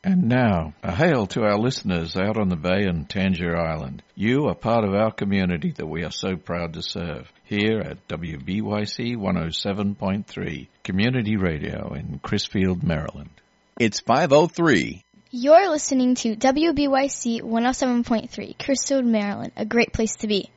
And now, a hail to our listeners out on the bay and Tangier Island. You are part of our community that we are so proud to serve. Here at WBYC 107.3, Community Radio in Crisfield, Maryland. It's 5:03. You're listening to WBYC 107.3, Crisfield, Maryland, a great place to be.